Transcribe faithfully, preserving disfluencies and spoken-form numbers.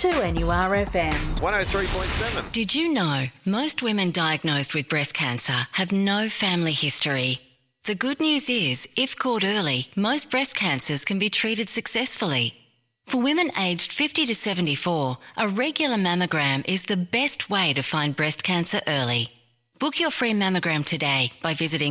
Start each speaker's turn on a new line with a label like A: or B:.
A: two N U R F M.
B: one oh three point seven.
C: Did you know most women diagnosed with breast cancer have no family history? The good news is, if caught early, most breast cancers can be treated successfully. For women aged fifty to seventy-four, a regular mammogram is the best way to find breast cancer early. Book your free mammogram today by visiting